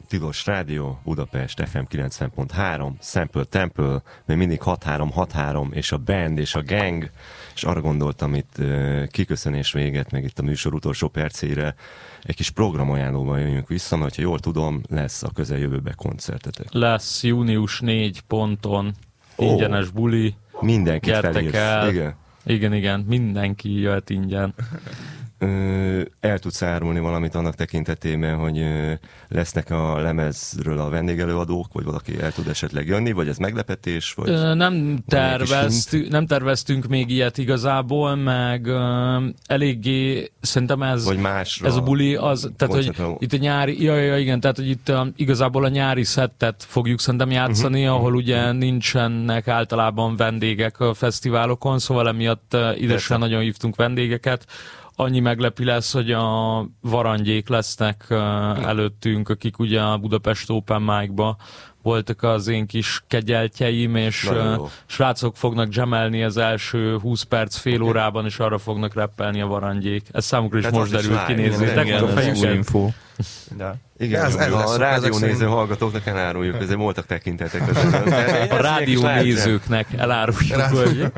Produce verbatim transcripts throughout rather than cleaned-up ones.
Tilos Rádió, Budapest ef em kilencven pont három, Sample Temple, még mindig hat három hat három, és a band és a gang, és arra gondoltam itt uh, kiköszönés véget, meg itt a műsor utolsó percére, egy kis programajánlóval jönjünk vissza, mert ha jól tudom, lesz a közeljövőben koncertetek. Lesz június négy ponton ingyenes oh, buli. Mindenkit felírsz. El. Igen. igen, igen, mindenki jöhet ingyen. Ö, el tudsz árulni valamit annak tekintetében, hogy ö, lesznek a lemezről a vendégelőadók, vagy valaki el tud esetleg jönni, vagy ez meglepetés? Vagy ö, nem, terveztünk, nem terveztünk még ilyet igazából, meg ö, eléggé szerintem ez, ez a buli, az, tehát hogy itt a nyári, ja, ja, igen, tehát hogy itt a, igazából a nyári szettet fogjuk szerintem játszani, uh-huh, ahol uh-huh. ugye nincsenek általában vendégek a fesztiválokon, szóval emiatt ide sem nagyon hívtunk vendégeket. Annyi meglepi lesz, hogy a Varangyék lesznek uh, előttünk, akik ugye a Budapest Open Mic-ba voltak az én kis kegyeltjeim, és uh, srácok fognak jamelni az első húsz perc, fél órában, és arra fognak rappelni a Varangyék. Ez számukra is most derült ki, nézzétek. info. De. Igen, ez, ez a rádiónéző hallgatóknak eláruljuk, ezért voltak tekintetek. A rádiónézőknek eláruljuk, hogy...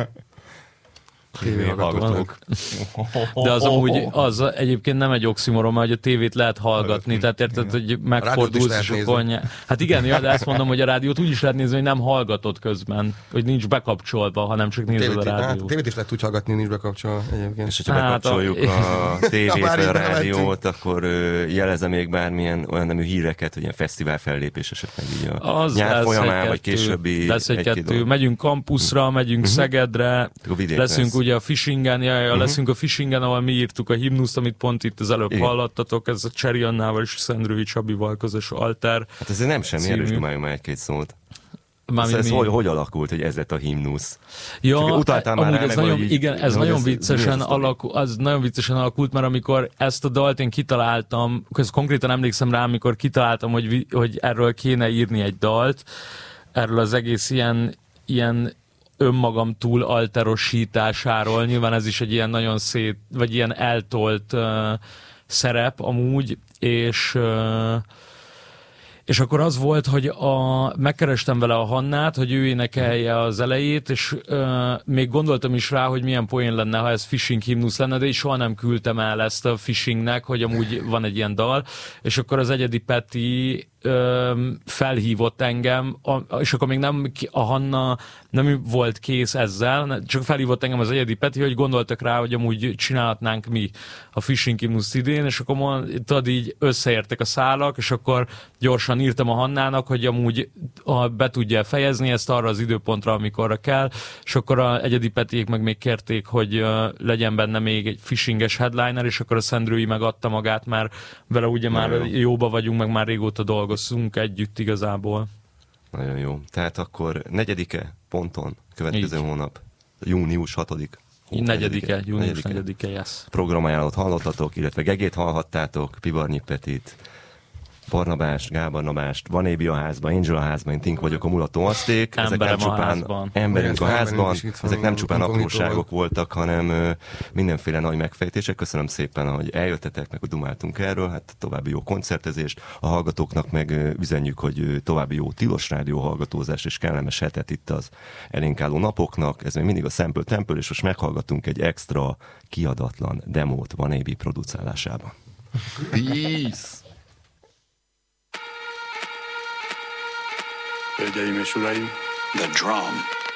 tévéhallgatók. De az amúgy az egyébként nem egy oximoron, mert a tévét lehet hallgatni, tehát érted, hogy megfordulsz, és akkor... Hát igen, ja, de ezt mondom, hogy a rádiót úgy is lehet nézni, hogy nem hallgatod közben, hogy nincs bekapcsolva, hanem csak nézed a rádiót. Hát, tévét is lehet úgy hallgatni, nincs bekapcsolva egyébként. És hogyha hát bekapcsoljuk a, a tévét, vagy a rádiót, akkor jelezze még bármilyen olyan nemű híreket, hogy ilyen fesztivál fellépés esetleg így a nyár folyamán, vagy későbbi... Lesz egy-kettő. Megyünk kampuszra, megyünk Szegedre, leszünk ugye a Fishingen, ja, ja, uh-huh. leszünk a Fishingen, ahol mi írtuk a himnuszt, amit pont itt az előbb igen. hallattatok, ez a Cseri Annával és Szendrői Csabival közös alter. Hát ez nem semmi, erős dumáljunk már egy-két szót. Ez, ez hogy, hogy alakult, hogy ez lett a himnusz? Ja, utaltál már rá, ez meg, nagyon, így, igen, ez nagyon, ez, viccesen alakul, az nagyon viccesen alakult, mert amikor ezt a dalt én kitaláltam, ezt konkrétan emlékszem rá, amikor kitaláltam, hogy, hogy erről kéne írni egy dalt, erről az egész ilyen, ilyen önmagam túl alterosításáról. Nyilván ez is egy ilyen nagyon szét, vagy ilyen eltolt uh, szerep amúgy, és uh, és akkor az volt, hogy a, megkerestem vele a Hannát, hogy ő énekelje az elejét, és uh, még gondoltam is rá, hogy milyen poén lenne, ha ez Fishing himnusz lenne, de is soha nem küldtem el ezt a Fishingnek, hogy amúgy van egy ilyen dal, és akkor az Egyedi Peti Öm, felhívott engem, a, és akkor még nem a Hanna nem volt kész ezzel, csak felhívott engem az Egyedi Peti, hogy gondoltak rá, hogy amúgy csinálhatnánk mi a Fishing himnusz idén, és akkor mondtad, így összeértek a szálak, és akkor gyorsan írtam a Hannának, hogy amúgy a, be tudja fejezni ezt arra az időpontra, amikorra kell, és akkor a Egyedi Petiék meg még kérték, hogy uh, legyen benne még egy fishinges headliner, és akkor a Szendrői megadta magát, mert vele ugye már jó. jóba vagyunk, meg már régóta dolgozunk együtt igazából. Nagyon jó. Tehát akkor negyedike ponton, következő így. Hónap, június hatodik. Negyedike, június negyedike, yes. Programajánlót hallottatok, illetve Gegét hallhattátok, Pivarnyi Petit, Barnabást, Gábor Nabást, Van Ébi a házban, Angel a házban, én Tink vagyok, a Mulató Azték. Ezek nem csupán emberünk a házban, ezek nem csupán apróságok voltak, hanem uh, mindenféle nagy megfejtések. Köszönöm szépen, hogy eljöttetek, meg hogy dumáltunk erről, hát további jó koncertezést. A hallgatóknak meg uh, üzenjük, hogy uh, további jó Tilos Rádió hallgatózást és kellemes hetet itt az elénk álló napoknak. Ez még mindig a Sample Temple, és most meghallgatunk egy extra kiadatlan demót Van Ébi producálásában. Peace! Hölgyeim és uraim, The Drum.